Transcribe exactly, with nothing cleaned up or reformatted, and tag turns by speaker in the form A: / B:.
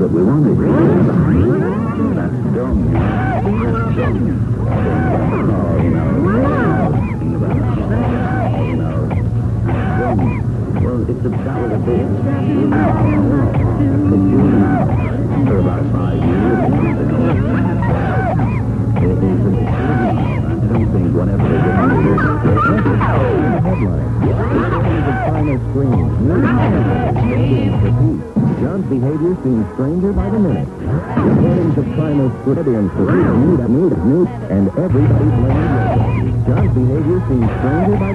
A: that we wanted. That's dumb. That's dumb. Oh, you know. Think about it. Oh, you know. Dumb. Well, it's a, that was a big juvenile. The juvenile. For about five years. It is a juvenile. I don't think whenever they get into this. Final screen. John's behavior seems stranger by the minute. According to Primus Floridian Floridian, and everybody's laying. John's behavior seems stranger by the